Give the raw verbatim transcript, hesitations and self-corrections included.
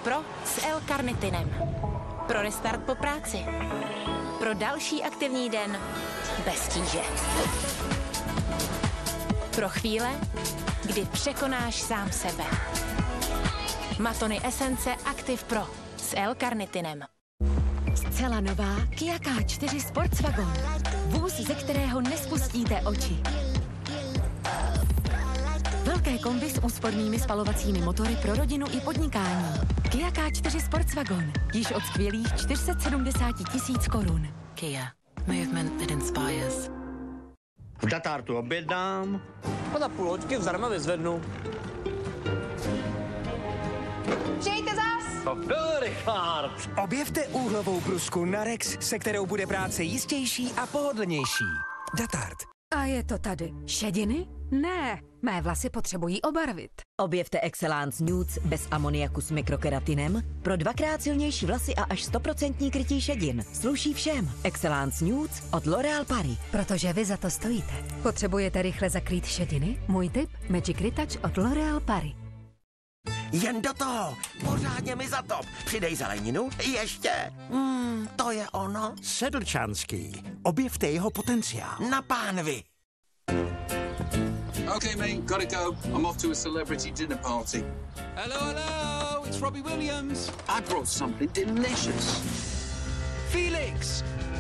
Pro s L-karnitinem. Pro restart po práci. Pro další aktivní den bez tíže. Pro chvíle, kdy překonáš sám sebe. Matony Esence Active Pro s L-karnitinem. Zcela nová Kia K čtyři Sportswagon. Vůz, ze kterého nespustíte oči. Velké kombi s úspornými spalovacími motory pro rodinu i podnikání. Kia K čtyři Sportswagon. Již od skvělých čtyři sta sedmdesát tisíc korun. Kia. Movement that inspires. V Datartu objednám. A za půl hoďky zdarma vyzvednu. Přijďte zas! To byl Richard. Objevte úhlovou brusku Narex, se kterou bude práce jistější a pohodlnější. Datart. A je to tady. Šediny? Ne, mé vlasy potřebují obarvit. Objevte Excellence Nudes bez amoniaku s mikrokeratinem pro dvakrát silnější vlasy a až sto procent krytí šedin. Sluší všem. Excellence Nudes od L'Oréal Paris. Protože vy za to stojíte. Potřebujete rychle zakrýt šediny? Můj tip? Magic Retouch od L'Oréal Paris. Jen do toho, pořádně mi zatop. Přidej zeleninu, ještě. Hmm, to je ono. Sedlčanský. Objevte jeho potenciál. Na pánvi. Okay, mate, gotta go. I'm off to a celebrity dinner party. Hello, hello, it's Robbie Williams. I brought something delicious. Felix,